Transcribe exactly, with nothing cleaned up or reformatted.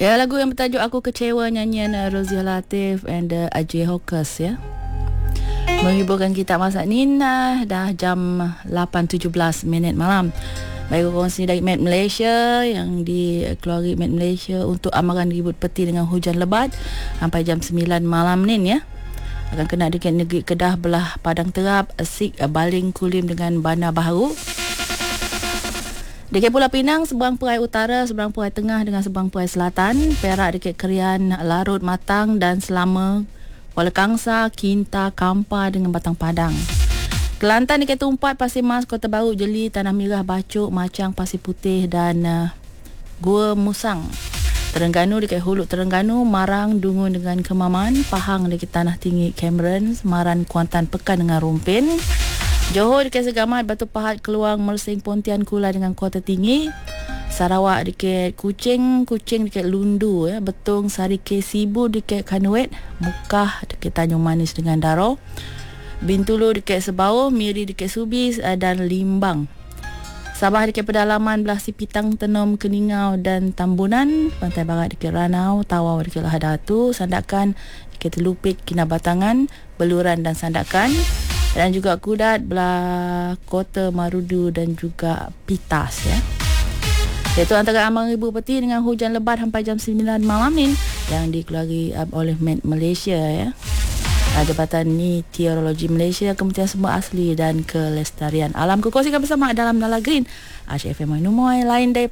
Ya, lagu yang bertajuk Aku Kecewa, nyanyian uh, Rozia Latif and uh, Ajay Hawkers ya. Menghiburkan kita masa Nina. Dah jam lapan tujuh belas minit malam. Baik, kongsi dari Met Malaysia yang dikeluari Met Malaysia untuk amaran ribut peti dengan hujan lebat sampai jam sembilan malam ni ya. Akan kena dekat negeri Kedah belah Padang Terap, Asik, Baling, Kulim dengan Bandar Baharu. Dekat Pulau Pinang, seberang Perai Utara, seberang Perai Tengah dengan seberang Perai Selatan. Perak dekat Kerian, Larut, Matang dan Selama, Kuala Kangsar, Kinta, Kampar dengan Batang Padang. Kelantan dekat Tumpat, Pasir Mas, Kota Baru, Jeli, Tanah Merah, Bacok, Macang, Pasir Putih dan uh, Gua Musang. Terengganu dekat Hulu Terengganu, Marang, Dungun dengan Kemaman, Pahang dekat Tanah Tinggi, Cameron, Semaran, Kuantan, Pekan dengan Rumpin. Johor dekat Segamat, Batu Pahat, Keluang, Mersing, Pontian, Kulai dengan Kota Tinggi. Sarawak dekat Kuching, Kuching dekat Lundu ya, Betung, Sarike, Sibu dekat Kanuet, Mukah dekat Tanjung Manis dengan Daro. Bintulu dekat Sebauh, Miri dekat Subis dan Limbang. Sabah dekat Pedalaman, belah Sipitang, Tenom, Keningau dan Tambunan. Pantai Barat dekat Ranau, Tawau dekat Lahadatu, Sandakan dekat Telupit, Kinabatangan, Beluran dan Sandakan. Dan juga Kudat belah Kota Marudu dan juga Pitas ya. Iaitu antara amaran ribut peti dengan hujan lebat sampai jam sembilan malam ni yang dikeluari oleh Met Malaysia ya. Jabatan Meteorologi Malaysia, Kementerian Sumber Asli dan Kelestarian Alam. Kukongsikan bersama dalam Nala Green Ash F M Numoy lain daripada